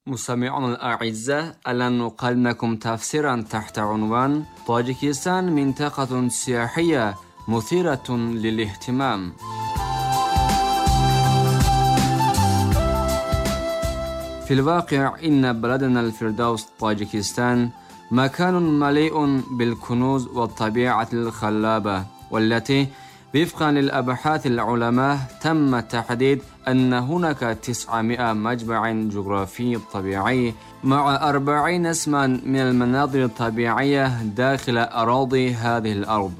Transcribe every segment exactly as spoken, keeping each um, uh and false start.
مستمعون الأعزاء، الآن نقدم لكم تفسيرا تحت عنوان طاجيكستان منطقة سياحية مثيرة للاهتمام. في الواقع إن بلدنا الفردوس طاجيكستان مكان مليء بالكنوز والطبيعة الخلابة، والتي وفقا للأبحاث العلماء تم تحديد أن هناك تسعمائة مجمع جغرافي طبيعي مع أربعين اسما من المناظر الطبيعية داخل أراضي هذه الأرض.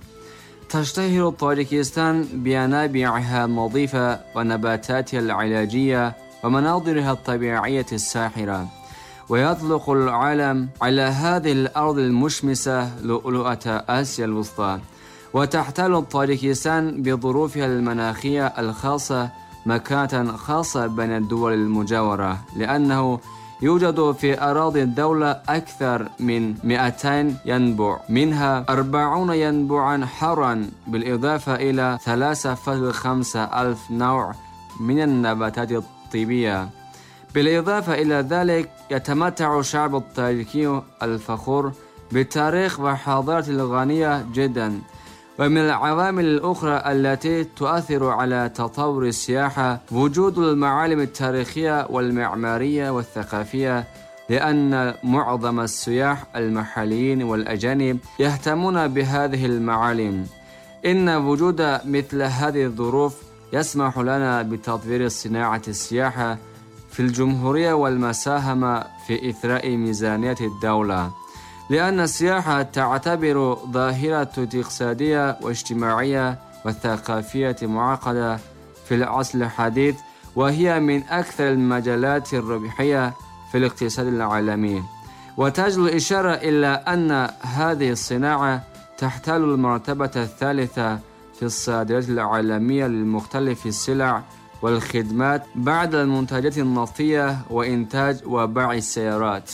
تشتهر طاجيكستان بينابيعها النظيفة ونباتاتها العلاجية ومناظرها الطبيعية الساحرة، ويطلق العالم على هذه الأرض المشمسة لؤلؤة آسيا الوسطى. وتحتل طاجيكستان بظروفها المناخية الخاصة مكانة خاصة بين الدول المجاورة، لأنه يوجد في أراضي الدولة أكثر من مئتين ينبوع، منها أربعون ينبوعا حارا، بالإضافة إلى ثلاثة فاصلة خمسة ألف نوع من النباتات الطبية. بالإضافة إلى ذلك يتمتع الشعب الطاجيكي الفخور بتاريخ وحضارة الغنية جدا. ومن العوامل الأخرى التي تؤثر على تطور السياحة وجود المعالم التاريخية والمعمارية والثقافية، لأن معظم السياح المحليين والأجانب يهتمون بهذه المعالم. إن وجود مثل هذه الظروف يسمح لنا بتطوير صناعة السياحة في الجمهورية والمساهمة في إثراء ميزانية الدولة، لأن السياحة تعتبر ظاهرة اقتصادية واجتماعية وثقافية معقدة في العصر الحديث، وهي من أكثر المجالات الربحية في الاقتصاد العالمي. وتجدر الإشارة إلى أن هذه الصناعة تحتل المرتبة الثالثة في الصادرات العالمية لمختلف السلع والخدمات بعد المنتجات النفطية وإنتاج وبيع السيارات.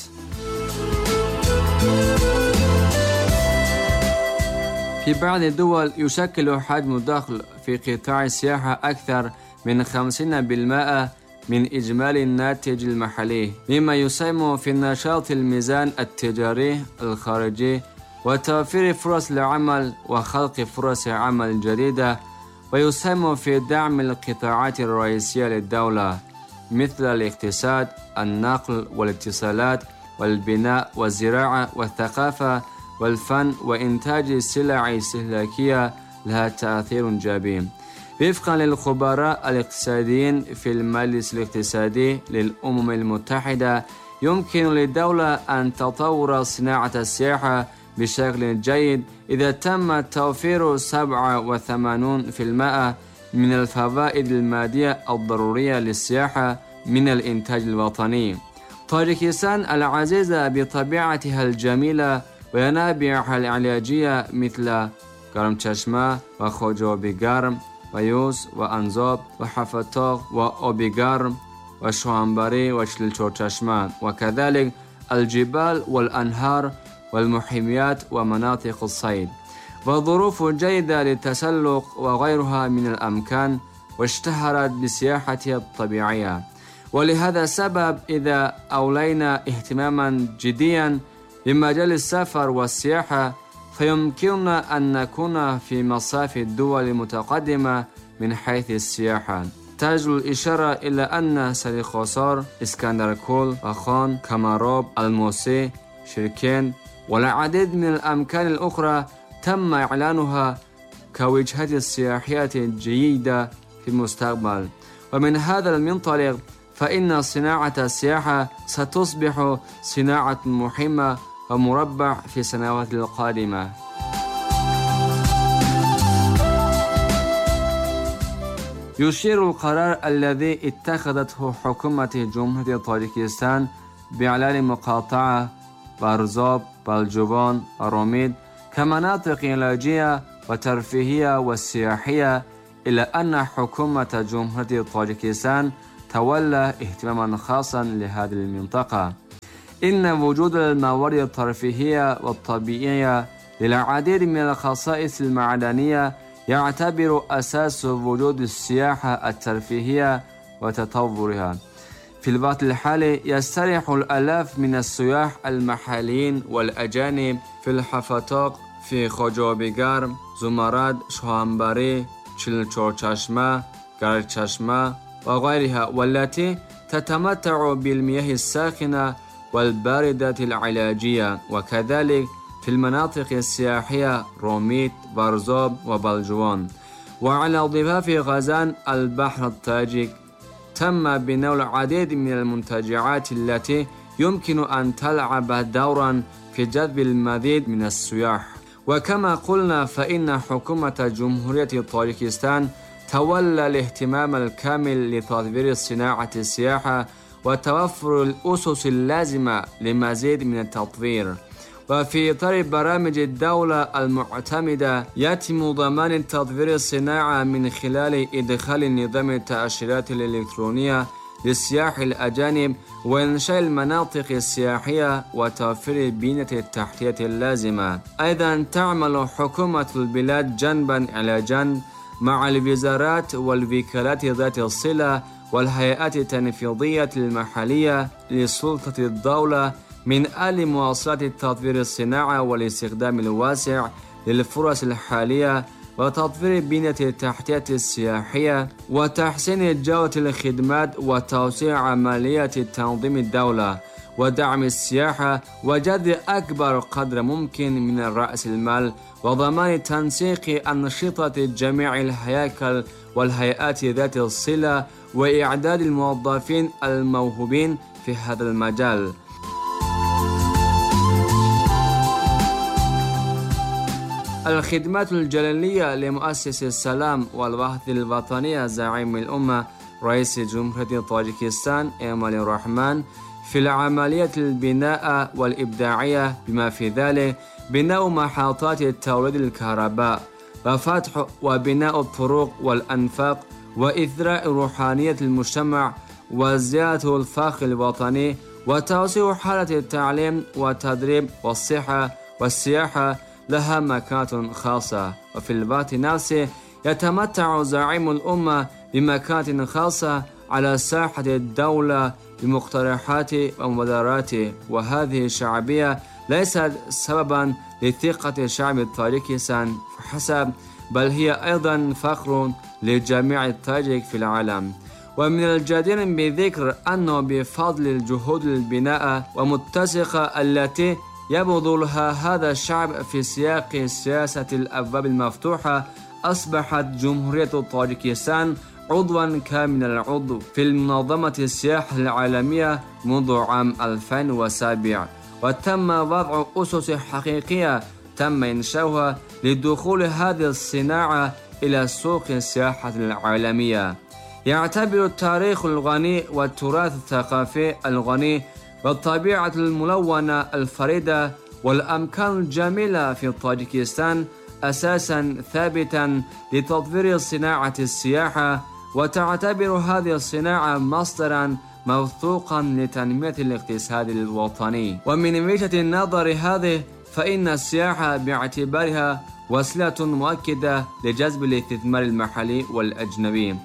في بعض الدول يشكل حجم الدخل في قطاع السياحة أكثر من خمسين بالمئة من إجمالي الناتج المحلي، مما يساهم في نشاط الميزان التجاري الخارجي وتوفير فرص العمل وخلق فرص عمل جديدة، ويساهم في دعم القطاعات الرئيسية للدولة مثل الاقتصاد، النقل والاتصالات والبناء والزراعة والثقافة والفن وإنتاج السلع الاستهلاكية لها تأثير جبين. وفقا للخبراء الاقتصاديين في المجلس الاقتصادي للأمم المتحدة، يمكن للدولة أن تطور صناعة السياحة بشكل جيد إذا تم توفير سبعة وثمانين بالمئة من الفوائد المادية الضرورية للسياحة من الإنتاج الوطني. طاجيكستان العزيزة بطبيعتها الجميلة وينابيعها العلاجية مثل گرم چشمه وخوجوبی گرم ويوس وأنزاب وحفتاق وآبی گرم وشوانبری وشلچور چشمه، وكذلك الجبال والأنهار والمحميات ومناطق الصيد، وظروف جيدة للتسلق وغيرها من الأمكان، واشتهرت بسياحتها الطبيعية. ولهذا السبب إذا أولينا اهتماما جديا بمجال السفر والسياحة فيمكننا أن نكون في مصاف الدول المتقدمة من حيث السياحة. تجدر الإشارة إلى أن سریخوسار، اسكندركول، وخان، كاماروب، الموسي، شركين والعديد من الأماكن الأخرى تم إعلانها كوجهة سياحية جيدة في المستقبل. ومن هذا المنطلق فإن صناعة السياحة ستصبح صناعة مهمة ومربع في السنوات القادمة. يشير القرار الذي اتخذته حكومة جمهورية طاجيكستان بإعلان مقاطعة بارزاب، بلجوان وروميد كمناطق علاجية وترفيهية وسياحية إلى أن حكومة جمهورية طاجيكستان تولى اهتماما خاصا لهذه المنطقة. إن وجود الموارد الترفيهية والطبيعية للعديد من الخصائص المعدنية يعتبر أساس وجود السياحة الترفيهية وتطورها. في الوقت الحالي يستريح الآلاف من السياح المحليين والأجانب في الحفتاق في خوجابیگر، زمرد، شاهنبری، چلچورچشمه، گرچشمه وغيرها، والتي تتمتع بالمياه الساخنة والباردة العلاجية، وكذلك في المناطق السياحية روميت، بارزوب وبلجوان. وعلى ضفاف غزان البحر التاجيك تم بناء العديد من المنتجعات التي يمكن أن تلعب دورا في جذب المزيد من السياح. وكما قلنا فإن حكومة جمهورية طاجيكستان تولى الاهتمام الكامل لتطوير صناعة السياحة وتوفر الأسس اللازمة لمزيد من التطوير. وفي إطار برامج الدولة المعتمدة يتم ضمان تطوير الصناعة من خلال إدخال نظام التأشيرات الإلكترونية للسياح الأجانب وإنشاء المناطق السياحية وتوفير البنية التحتية اللازمة. أيضا تعمل حكومة البلاد جنبا إلى جنب مع الوزارات والوكالات ذات الصلة والهيئات التنفيذية المحلية لسلطة الدولة من أجل مواصلة تطوير الصناعة والاستخدام الواسع للفرص الحالية وتطوير البنية التحتية السياحية وتحسين جودة الخدمات وتوسيع عملية تنظيم الدولة ودعم السياحة وجذب أكبر قدر ممكن من رأس المال وضمان تنسيق أنشطة جميع الهياكل والهيئات ذات الصلة وإعداد الموظفين الموهوبين في هذا المجال. الخدمات الجلالية لمؤسس السلام والوحدة الوطنية زعيم الأمة رئيس جمهورية طاجيكستان إمام الرحمن في العملية البناء والإبداعية، بما في ذلك بناء محطات توليد الكهرباء وفتح وبناء الطرق والأنفاق وإثراء روحانية المجتمع وزيادة الفخر الوطني وتوسيع حالة التعليم والتدريب والصحة والسياحة لها مكانة خاصة. وفي الوقت نفسه يتمتع زعيم الأمة بمكانة خاصة على ساحة الدولة بمقترحات ومبادرات، وهذه الشعبية ليست سببا لثقة شعب طاجيكستان فحسب، بل هي أيضا فخر لجميع التاجيك في العالم. ومن الجدير بذكر أنه بفضل الجهود البناء ومتسقة التي يبذلها هذا الشعب في سياق سياسة الأبواب المفتوحة أصبحت جمهورية طاجيكستان عضوا كامل العضو في المنظمة السياحة العالمية منذ عام ألفين وسبعة، وتم وضع أسس حقيقية تم إنشاؤها لدخول هذه الصناعة إلى سوق السياحة العالمية. يعتبر التاريخ الغني والتراث الثقافي الغني والطبيعة الملونة الفريدة والأمكان الجميلة في طاجيكستان أساسا ثابتا لتطوير صناعة السياحة، وتعتبر هذه الصناعة مصدرا موثوقا لتنمية الاقتصاد الوطني. ومن وجهة النظر هذه فإن السياحة باعتبارها وسيلة مؤكدة لجذب الاستثمار المحلي والأجنبي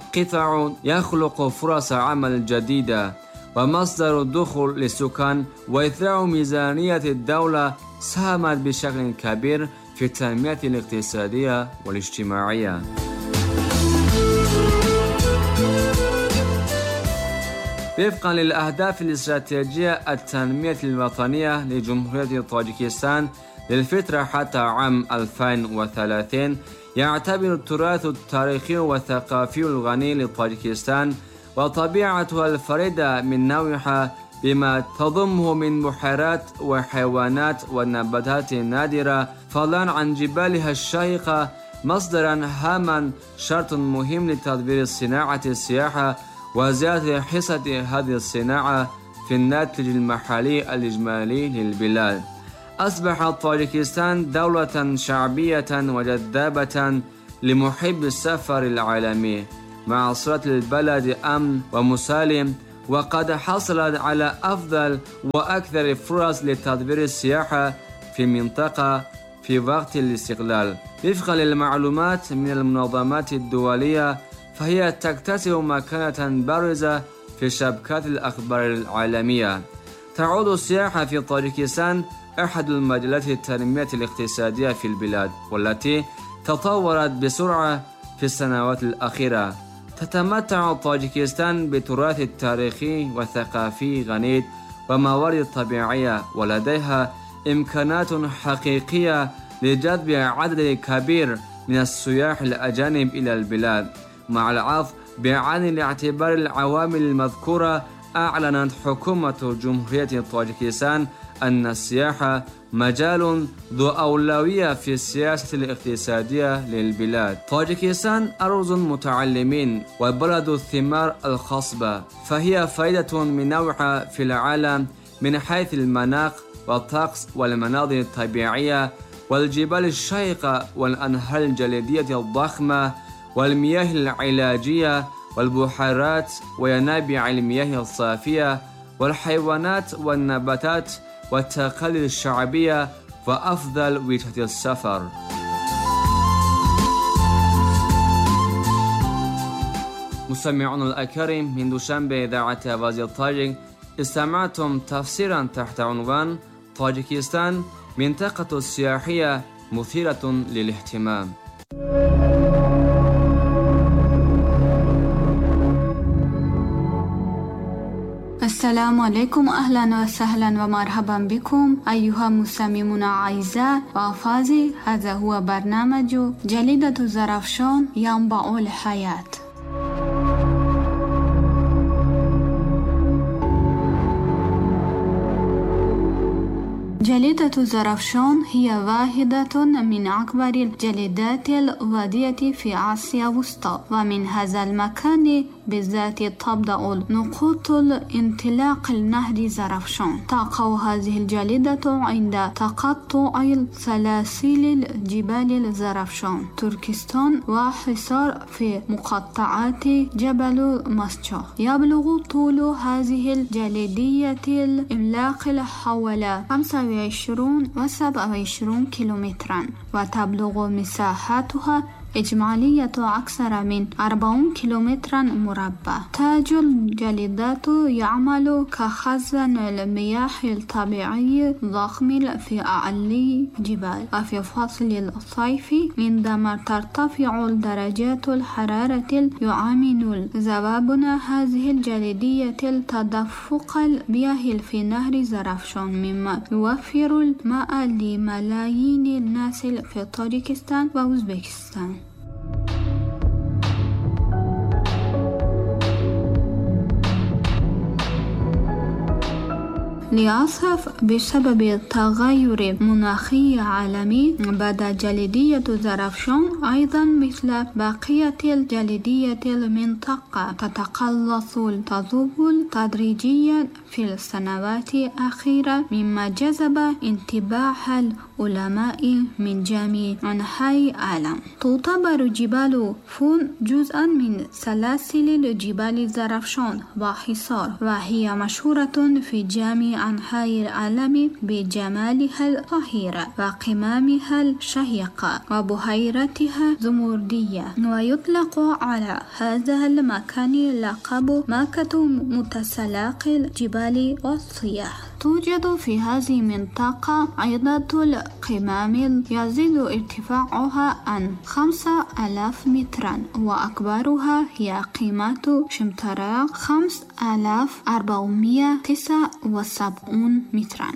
وقطاع يخلق فرص عمل جديدة ومصدر دخول للسكان وإثراء ميزانية الدولة ساهمت بشكل كبير في التنمية الاقتصادية والاجتماعية. وفقا للأهداف الاستراتيجية التنمية الوطنية لجمهورية طاجيكستان للفترة حتى عام ألفين وثلاثين، يعتبر التراث التاريخي والثقافي الغني لطاجيكستان وطبيعتها الفريدة من نوعها بما تضمه من بحيرات وحيوانات ونباتات نادرة فضلا عن جبالها الشاهقة مصدرا هاما شرط مهم لتطوير صناعة السياحة وزيادة حصة هذه الصناعة في الناتج المحلي الإجمالي للبلاد. أصبحت طاجيكستان دولة شعبية وجذابة لمحب السفر العالمي مع صلة البلد أمن ومسالم، وقد حصلت على أفضل وأكثر فرص لتطوير السياحة في المنطقة في وقت الاستقلال. وفقا للمعلومات من المنظمات الدولية فهي تكتسب مكانة بارزة في شبكات الأخبار العالمية. تعود السياحة في طاجيكستان أحد المجالات التنمية الاقتصادية في البلاد، والتي تطورت بسرعة في السنوات الأخيرة. تتمتع طاجيكستان بتراث تاريخي وثقافي غني وموارد طبيعية، ولديها إمكانات حقيقية لجذب عدد كبير من السياح الأجانب إلى البلاد. مع العرض بعين الاعتبار العوامل المذكورة، أعلنت حكومة جمهورية طاجيكستان أن السياحة مجال ذو أولوية في السياسة الاقتصادية للبلاد. طاجيكستان أرض متعلمين وبلد الثمار الخصبة، فهي فريدة من نوعها في العالم من حيث المناخ والطقس والمناظر الطبيعية والجبال الشيقة والأنهار الجليدية الضخمة والمياه العلاجية والبحيرات وينابيع المياه الصافية والحيوانات والنباتات والتقاليد الشعبية وأفضل وجهة السفر. مستمعون الأكارم، من دوشنبه إذاعة آواز الطاجيك استمعتم تفسيرا تحت عنوان طاجيكستان منطقة سياحية مثيرة للاهتمام. السلام عليكم، أهلا وسهلا ومرحبا بكم أيها المستمعون الأعزاء وأفاضل. هذا هو برنامج جليدة زرافشان ينبع الحياة. جليدة زرافشان هي واحدة من أكبر الجليدات الوادية في آسيا الوسطى، ومن هذا المكان بالذات تبدأ نقاط الانطلاق النهر زرافشان. تقع هذه الجليدة عند تقطع سلاسل جبال زرافشان تركستان وحصار في مقطعات جبل مسجح. يبلغ طول هذه الجليدية الإملاق حوالي خمسة وعشرين وسبعة وعشرين كيلومترا، وتبلغ مساحتها إجمالية أكثر من أربعين كيلومترا مربع. تاج الجليدات يعمل كخزن المياه الطبيعي ضخم في أعلى جبال، وفي فصل الصيف عندما ترتفع درجات الحرارة يعمل ذبابنا هذه الجليدية تدفق المياه في نهر زرافشان، مما يوفر الماء لملايين الناس في طاجيكستان وأوزبكستان. للأسف بسبب التغير المناخي العالمي بدا جليدية زرافشان أيضا مثل بقية الجليدية المنطقة تتقلص وتذوب تدريجيا في السنوات الأخيرة، مما جذب انتباه العلماء من جميع أنحاء العالم. تعتبر جبال فون جزءا من سلاسل جبال زرافشان وحصار، وهي مشهورة في جميع أنحاء العالم بجمالها القاهرة وقمامها الشهيقة وبحيرتها زمردية، ويطلق على هذا المكان لقب مكة متسلق الجبال والصياح. توجد في هذه المنطقة عدة القمام يزيد ارتفاعها عن خمسة آلاف مترا، وأكبرها هي قمة شمتراك خمسة آلاف وأربعمائة وتسعة وسبعين مترا.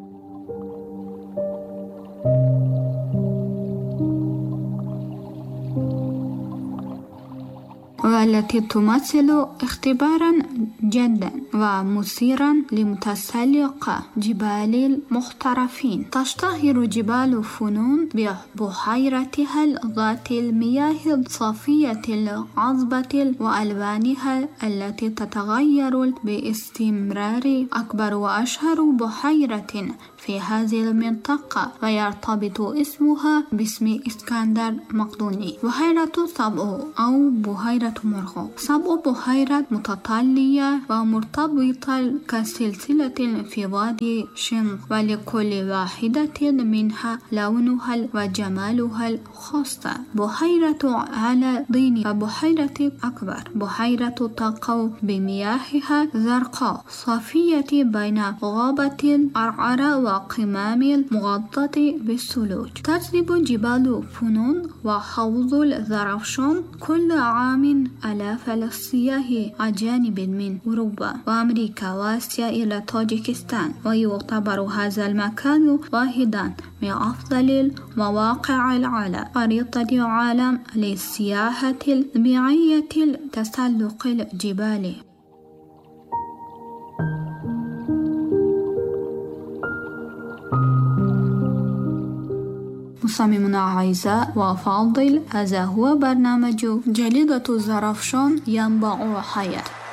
والتي تمثل اختبارا جدا ومثيرا لمتسلق جبال المحترفين. تشتهر جبال فنون ببحيرتها ذات المياه الصافية العذبة وألوانها التي تتغير باستمرار. أكبر وأشهر بحيرة في هذه المنطقة ويرتبط اسمها باسم اسكندر مقدوني. بحيرة سبع أو بحيرة مرغوب. سبع بحيرات متتالية ومرتبطة كسلسلة في وادي شنق، ولكل واحدة منها لونها وجمالها الخاص. بحيرة على ضين وبحيرة أكبر. بحيرة تقع بمياهها زرقاء صافية بين غابة العرعرة وقمام المغطاة بالثلوج. تجذب جبال فنون وحوض الزرافشان كل عام آلاف السياح أجانب من أوروبا وأمريكا وآسيا إلى طاجيكستان، ويعتبر هذا المكان واحدا من أفضل مواقع العالم خريطة العالم للسياحة الطبيعية تسلق الجبال. مصممون أعزاء وفاضل، هذا هو برنامج جريدة الزرافشان ينبع حياة.